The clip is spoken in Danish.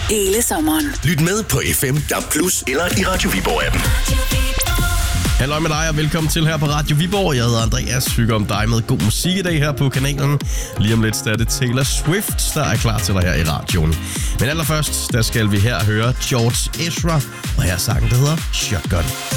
hele sommeren. Lyt med på FM, DAB+, eller i Radio Viborg-appen. Hallo med dig og velkommen til her på Radio Viborg. Jeg hedder Andreas, hygger om dig med god musik i dag her på kanalen. Lige om lidt er det Taylor Swift, der er klar til dig her i radioen. Men allerførst, der skal vi her høre George Ezra, og her er sangen, der hedder Shotgun.